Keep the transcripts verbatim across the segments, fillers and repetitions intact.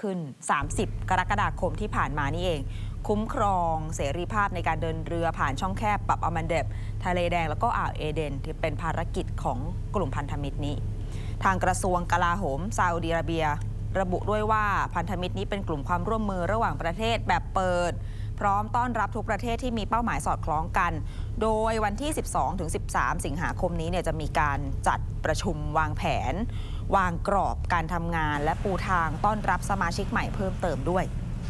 ขึ้นสามสิบกรกฎาคมที่ผ่านมานี่เองคุ้มครองเสรีภาพในการเดินเรือผ่านช่องแคบบับอัลมันเดบทะเลแดงแล้วก็อ่าวเอเดนที่เป็นภารกิจของกลุ่มพันธมิตรนี้ทางกระทรวงกลาโหมซาอุดิอาระเบียระบุด้วยว่าพันธมิตรนี้เป็นกลุ่มความร่วมมือระหว่างประเทศแบบเปิดพร้อมต้อนรับทุกประเทศที่มีเป้าหมายสอดคล้องกันโดยวันที่ สิบสองถึงสิบสาม สิงหาคมนี้เนี่ยจะมีการจัดประชุมวางแผนวางกรอบการทำงานและปูทางต้อนรับสมาชิกใหม่เพิ่มเติมด้วย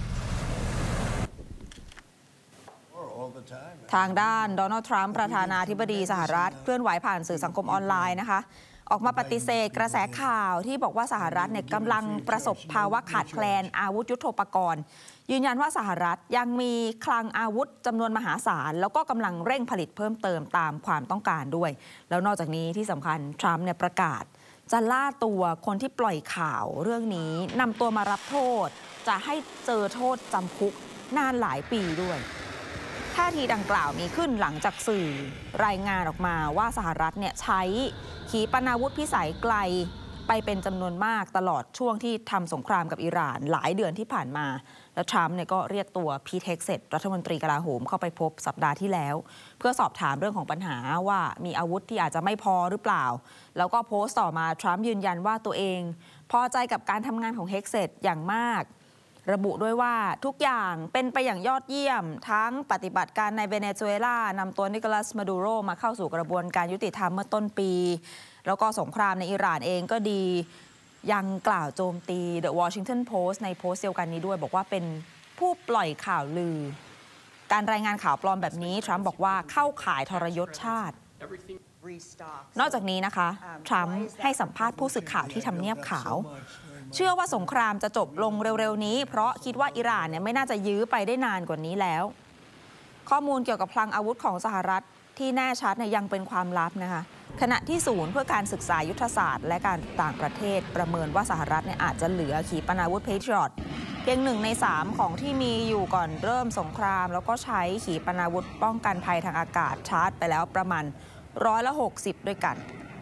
ทางด้านโดนัลด์ทรัมป์ประธานาธิบดีสหรัฐเคลื่อนไหวผ่านสื่อสังคมออนไลน์นะคะออกมาปฏิเสธกระแสข่าวที่บอกว่าสหรัฐเนี่ยกำลังประสบภาวะขาดแคลนอาวุธยุทโธปกรณ์ยืนยันว่าสหรัฐยังมีคลังอาวุธจำนวนมหาศาลแล้วก็กำลังเร่งผลิตเพิ่มเติมตามความต้องการด้วยแล้วนอกจากนี้ที่สำคัญทรัมป์เนี่ยประกาศจะล่าตัวคนที่ปล่อยข่าวเรื่องนี้นำตัวมารับโทษจะให้เจอโทษจำคุกนานหลายปีด้วยท่าทีดังกล่าวมีขึ้นหลังจากสื่อรายงานออกมาว่าสหรัฐเนี่ยใช้ขีปนาวุธพิสัยไกลไปเป็นจำนวนมากตลอดช่วงที่ทำสงครามกับอิหร่านหลายเดือนที่ผ่านมาแล้วทรัมป์เนี่ยก็เรียกตัวพีท เฮกเซตรัฐมนตรีกลาโหมเข้าไปพบสัปดาห์ที่แล้วเพื่อสอบถามเรื่องของปัญหาว่ามีอาวุธที่อาจจะไม่พอหรือเปล่าแล้วก็โพสต์ต่อมาทรัมป์ยืนยันว่าตัวเองพอใจกับการทำงานของเฮกเซตอย่างมากระบุด้วยว่าทุกอย่างเป็นไปอย่างยอดเยี่ยมทั้งปฏิบัติการในเวเนซุเอลานำตัวนิโคลัส มาดูโรมาเข้าสู่กระบวนการยุติธรรมเมื่อต้นปีแล้วก็สงครามในอิหร่านเองก็ดียังกล่าวโจมตี The Washington Post ในโพสต์เดียวกันนี้ด้วยบอกว่าเป็นผู้ปล่อยข่าวลือการรายงานข่าวปลอมแบบนี้ทรัมป์บอกว่าเข้าข่ายทรยศชาตินอกจากนี้นะคะทรัมป์ให้สัมภาษณ์ผู้สื่อข่าวที่ทำเนียบขาวเชื่อว่าสงครามจะจบลงเร็วๆนี้เพราะคิดว่าอิหร่านเนี่ยไม่น่าจะยื้อไปได้นานกว่านี้แล้วข้อมูลเกี่ยวกับคลังอาวุธของสหรัฐที่แน่ชัดเนี่ยยังเป็นความลับนะคะขณะที่ศูนย์เพื่อการศึกษายุทธศาสตร์และการต่างประเทศประเมินว่าสหรัฐเนี่ยอาจจะเหลือขีปนาวุธ Patriot เพียงหนึ่งในสามของที่มีอยู่ก่อนเริ่มสงครามแล้วก็ใช้ขีปนาวุธป้องกันภัยทางอากาศชาร์จไปแล้วประมาณร้อยละหกสิบด้วยกัน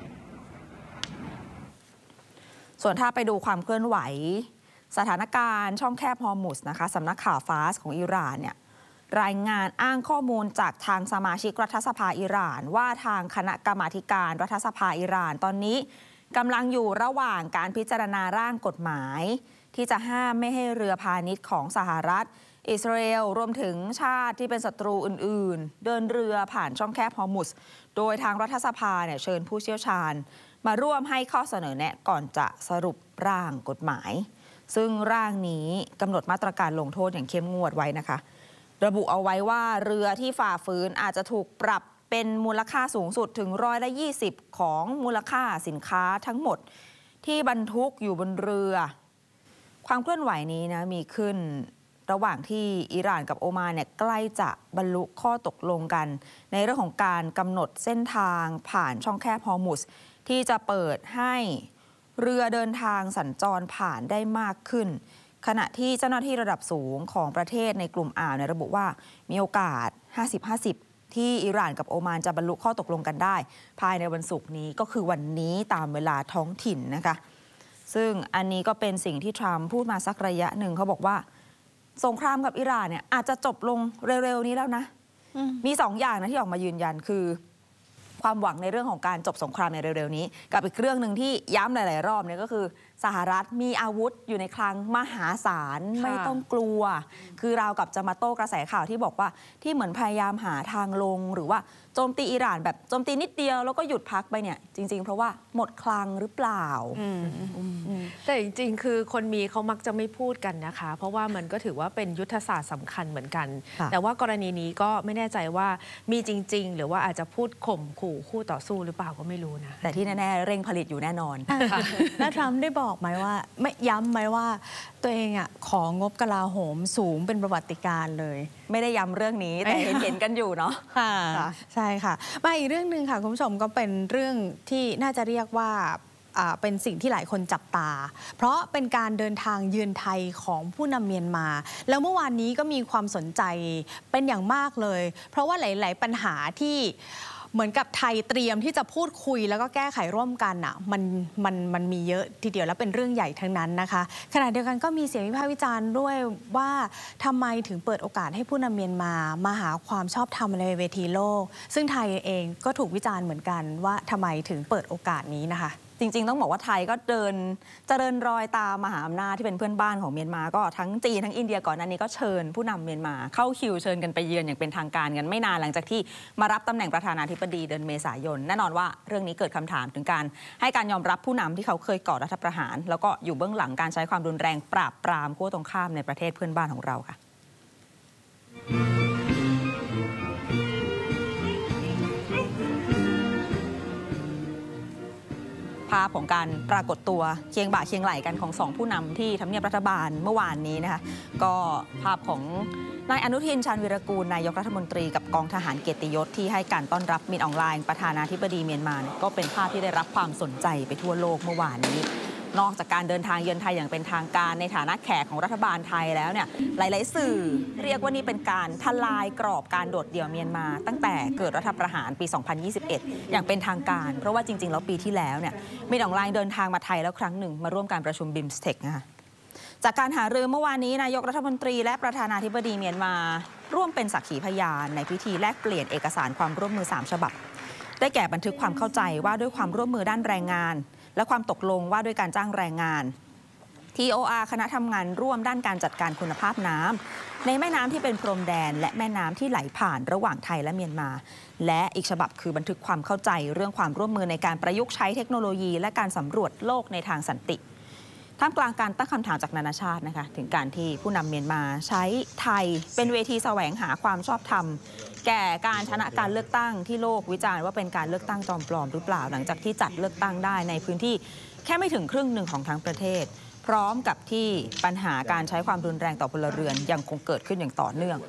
ส่วนถ้าไปดูความเคลื่อนไหวสถานการณ์ช่องแคบฮอร์มุซนะคะสำนักข่าวฟาสของอิหร่านเนี่ยรายงานอ้างข้อมูลจากทางสมาชิกรัฐสภาอิหร่านว่าทางคณะกรรมาธิการรัฐสภาอิหร่านตอนนี้กำลังอยู่ระหว่างการพิจารณาร่างกฎหมายที่จะห้ามไม่ให้เรือพาณิชย์ของสหรัฐอิสราเอลรวมถึงชาติที่เป็นศัตรูอื่นๆเดินเรือผ่านช่องแคบฮอร์มุซโดยทางรัฐสภาเนี่ยเชิญผู้เชี่ยวชาญมาร่วมให้ข้อเสนอแนะก่อนจะสรุปร่างกฎหมายซึ่งร่างนี้กำหนดมาตรการลงโทษอย่างเข้มงวดไว้นะคะระบุเอาไว้ว่าเรือที่ฝ่าฝืนอาจจะถูกปรับเป็นมูลค่าสูงสุดถึงร้อยละยี่สิบของมูลค่าสินค้าทั้งหมดที่บรรทุกอยู่บนเรือความเคลื่อนไหวนี้นะมีขึ้นระหว่างที่อิหร่านกับโอมานเนี่ยใกล้จะบรรลุข้อตกลงกันในเรื่องของการกำหนดเส้นทางผ่านช่องแคบฮอร์มุซที่จะเปิดให้เรือเดินทางสัญจรผ่านได้มากขึ้นขณะที่เจ้าหน้าที่ระดับสูงของประเทศในกลุ่มอ่าวเนี่ยระบุว่ามีโอกาส ห้าสิบ ห้าสิบ ที่อิหร่านกับโอมานจะบรรลุข้อตกลงกันได้ภายในวันศุกร์นี้ก็คือวันนี้ตามเวลาท้องถิ่นนะคะซึ่งอันนี้ก็เป็นสิ่งที่ทรัมป์พูดมาสักระยะหนึ่งเขาบอกว่าสงครามกับอิหร่านเนี่ยอาจจะจบลงเร็วๆนี้แล้วนะมีสองอย่างนะที่ออกมายืนยันคือความหวังในเรื่องของการจบสงครามในเร็วๆนี้กับอีกเรื่องหนึ่งที่ย้ำหลายๆรอบเนี่ยก็คือสหรัฐมีอาวุธอยู่ในคลังมหาศาลไม่ต้องกลัวคือราวกับจะมาโต้กระแสข่าวที่บอกว่าที่เหมือนพยายามหาทางลงหรือว่าโจมตีอิหร่านแบบโจมตีนิดเดียวแล้วก็หยุดพักไปเนี่ยจริงๆเพราะว่าหมดคลังหรือเปล่าแต่จริงๆคือคนมีเขามักจะไม่พูดกันนะคะเพราะว่ามันก็ถือว่าเป็นยุทธศาสตร์สำคัญเหมือนกันแต่ว่ากรณีนี้ก็ไม่แน่ใจว่ามีจริงๆหรือว่าอาจจะพูดข่มขู่คู่ต่อสู้หรือเปล่าก็ไม่รู้นะแต่ที่แน่ๆเร่งผลิตอยู่แน่นอนแล้วทรัมป์ได้บอกไหมว่าไม่ย้ำไหมว่าตัวเองอ่ะของบกลาโหมสูงเป็นประวัติการณ์เลยไม่ได้ย้ำเรื่องนี้แต่เห็นเห็นกันอยู่เนาะค่ะใช่ค่ะมาอีกเรื่องหนึ่งค่ะคุณผู้ชมก็เป็นเรื่องที่น่าจะเรียกว่าเป็นสิ่งที่หลายคนจับตาเพราะเป็นการเดินทางเยือนไทยของผู้นำเมียนมาแล้วเมื่อวานนี้ก็มีความสนใจเป็นอย่างมากเลยเพราะว่าหลายๆปัญหาที่เหมือนกับไทยเตรียมที่จะพูดคุยแล้วก็แก้ไขร่วมกันอ่ะมันมันมันมีเยอะทีเดียวแล้วเป็นเรื่องใหญ่ทั้งนั้นนะคะขณะเดียวกันก็มีเสียงวิพากษ์วิจารณ์ด้วยว่าทำไมถึงเปิดโอกาสให้ผู้นำเมียนมามาหาความชอบธรรมในเวทีโลกซึ่งไทยเองก็ถูกวิจารณ์เหมือนกันว่าทำไมถึงเปิดโอกาสนี้นะคะจริงๆต้องบอกว่าไทยก็เดินเจริญรอยตามมหาอำนาจที่เป็นเพื่อนบ้านของเมียนมาก็ทั้งจีนทั้งอินเดียก่อนหน้านี้ก็เชิญผู้นำเมียนมาเข้าคิวเชิญกันไปเยือนอย่างเป็นทางการกันไม่นานหลังจากที่มารับตำแหน่งประธานาธิบดีเดือนเมษายนแน่นอนว่าเรื่องนี้เกิดคำถามถึงการให้การยอมรับผู้นำที่เขาเคยก่อรัฐประหารแล้วก็อยู่เบื้องหลังการใช้ความรุนแรงปราบปรามขั้วตรงข้ามในประเทศเพื่อนบ้านของเราค่ะภาพของการปรากฏตัวเคียงบ่าเคียงไหล่กันของสองผู้นำที่ทำเนียบรัฐบาลเมื่อวานนี้นะคะก็ภาพของนายอนุทินชาญวีรกูลนายกรัฐมนตรีกับกองทหารเกียรติยศที่ให้การต้อนรับมินอองไลน์ประธานาธิบดีเมียนมาก็เป็นภาพที่ได้รับความสนใจไปทั่วโลกเมื่อวานนี้นอกจากการเดินทางเยือนไทยอย่างเป็นทางการในฐานะแขกของรัฐบาลไทยแล้วเนี่ยหลายๆสื่อเรียกว่านี่เป็นการทลายกรอบการโดดเดี่ยวเมียนมาตั้งแต่เกิดรัฐประหารปี สองพันยี่สิบเอ็ด อย่างเป็นทางการเพราะว่าจริง ๆ แล้วปีที่แล้วเนี่ยมินอองไลน์เดินทางมาไทยแล้วครั้งหนึ่งมาร่วมการประชุมบิมสเทคนะคะจากการหารือเมื่อวานนี้นายกรัฐมนตรีและประธานาธิบดีเมียนมาร่วมเป็นสักขีพยานในพิธีแลกเปลี่ยนเอกสารความร่วมมือสามฉบับได้แก่บันทึกความเข้าใจว่าด้วยความร่วมมือด้านแรงงานและความตกลงว่าด้วยการจ้างแรงงาน ที โอ อาร์ คณะทำงานร่วมด้านการจัดการคุณภาพน้ำในแม่น้ำที่เป็นพรมแดนและแม่น้ำที่ไหลผ่านระหว่างไทยและเมียนมาและอีกฉบับคือบันทึกความเข้าใจเรื่องความร่วมมือในการประยุกต์ใช้เทคโนโลยีและการสำรวจโลกในทางสันติท่ามกลางการตั้งคำถามจากนานาชาตินะคะถึงการที่ผู้นำเมียนมาใช้ไทยเป็นเวทีแสวงหาความชอบธรรมแก่การชนะการเลือกตั้งที่โลกวิจารณ์ว่าเป็นการเลือกตั้งจอมปลอมหรือเปล่าหลังจากที่จัดเลือกตั้งได้ในพื้นที่แค่ไม่ถึงครึ่งหนึ่งของทั้งประเทศพร้อมกับที่ปัญหาการใช้ความรุนแรงต่อพลเรือนยังคงเกิดขึ้นอย่างต่อเนื่อง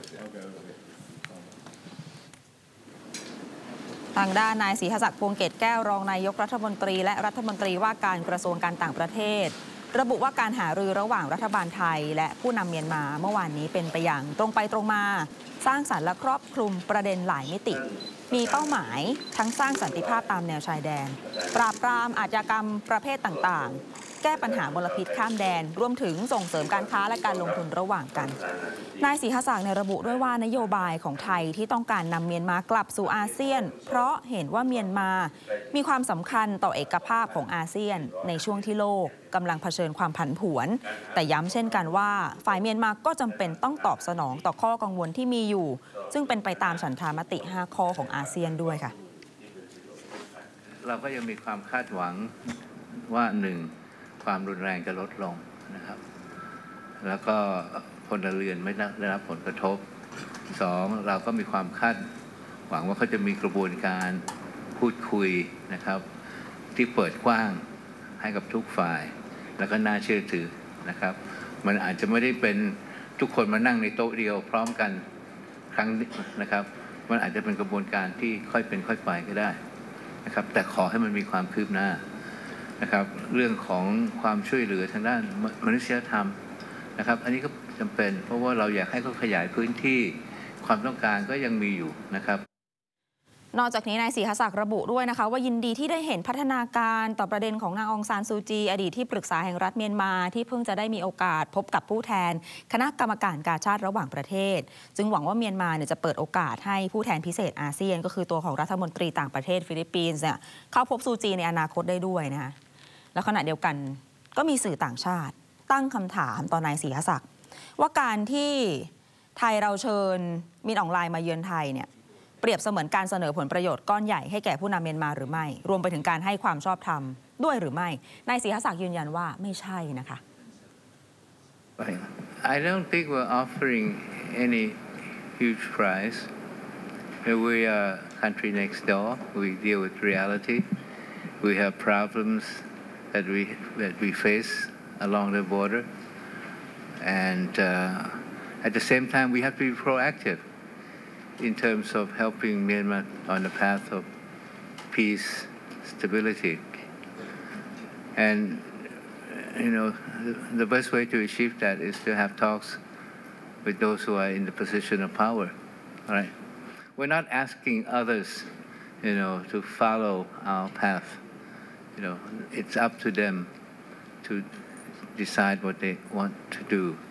ทางด้านนายศรีหศักดิ์พวงเกตแก้วรองนายกรัฐมนตรีและรัฐมนตรีว่าการกระทรวงการต่างประเทศระบุว่าการหารือระหว่างรัฐบาลไทยและผู้นำเมียนมาเมื่อวานนี้เป็นไปอย่างตรงไปตรงมาสร้างสรรค์และครอบคลุมประเด็นหลายมิติมีเป้าหมายทั้งสร้างสันติภาพตามแนวชายแดนปราบปรามอาชญากรรมประเภทต่างๆแก้ปัญหามลพิษข้ามแดนรวมถึงส่งเสริมการค้าและการลงทุนระหว่างกันนายศรีหศักดิ์ระบุด้วยว่านโยบายของไทยที่ต้องการนำเมียนมากลับสู่อาเซียนเพราะเห็นว่าเมียนมามีความสำคัญต่อเอกภาพของอาเซียนในช่วงที่โลกกำลังเผชิญความผันผวนแต่ย้ำเช่นกันว่าฝ่ายเมียนมาก็จำเป็นต้องตอบสนองต่อข้อกังวลที่มีอยู่ซึ่งเป็นไปตามฉันทามติห้าข้อของอาเซียนด้วยค่ะเราก็ยังมีความคาดหวังว่าหนึ่งความรุนแรงจะลดลงนะครับแล้วก็พลเรือนไม่ได้รับผลกระทบสองเราก็มีความคาดหวังว่าเขาจะมีกระบวนการพูดคุยนะครับที่เปิดกว้างให้กับทุกฝ่ายแล้วก็น่าเชื่อถือนะครับมันอาจจะไม่ได้เป็นทุกคนมานั่งในโต๊ะเดียวพร้อมกันครั้งนี้นะครับมันอาจจะเป็นกระบวนการที่ค่อยเป็นค่อยไปก็ได้นะครับแต่ขอให้มันมีความคืบหน้านะครับเรื่องของความช่วยเหลือทางด้านมนุษยธรรมนะครับอันนี้ก็จำเป็นเพราะว่าเราอยากให้เขาขยายพื้นที่ความต้องการก็ยังมีอยู่นะครับนอกจากนี้นายศรีหศักดิ์ระบุด้วยนะคะว่ายินดีที่ได้เห็นพัฒนาการต่อประเด็นของนางองซานซูจีอดีตที่ปรึกษาแห่งรัฐเมียนมาที่เพิ่งจะได้มีโอกาสพบกับผู้แทนคณะกรรมการกาชาดระหว่างประเทศจึงหวังว่าเมียนมาเนี่ยจะเปิดโอกาสให้ผู้แทนพิเศษอาเซียนก็คือตัวของรัฐมนตรีต่างประเทศฟิลิปปินส์เนี่ยเข้าพบซูจีในอนาคตได้ด้วยนะคะแล้วขณะเดียวกันก็มีสื่อต่างชาติตั้งคำถามต่อนายศรีหศักดิ์ว่าการที่ไทยเราเชิญมินอองไลน์มาเยือนไทยเนี่ยเปรียบเสมือนการเสนอผลประโยชน์ก้อนใหญ่ให้แก่ผู้นำเมียนมาหรือไม่รวมไปถึงการให้ความชอบธรรมด้วยหรือไม่นายศรีหศักดิ์ยืนยันว่าไม่ใช่นะคะ I don't think we're offering any huge prize. We are country next door. We deal with reality. We have problems that we that we face along the border, and uh, at the same time, we have to be proactive.In terms of helping Myanmar on the path of peace, stability, and you know the, the best way to achieve that is to have talks with those who are in the position of power. All right, we're not asking others you know, to follow our path. You know, it's up to them to decide what they want to do.